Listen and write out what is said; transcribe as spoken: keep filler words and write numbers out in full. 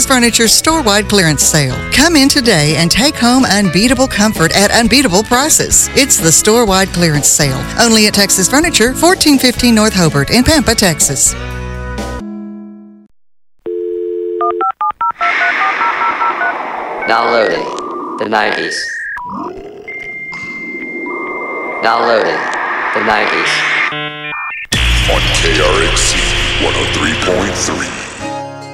Furniture's store-wide clearance sale. Come in today and take home unbeatable comfort at unbeatable prices. It's the store-wide clearance sale, only at Texas Furniture, fourteen fifteen North Hobart in Pampa, Texas. Downloading the nineties. Downloading the nineties. On K R X C one oh three point three.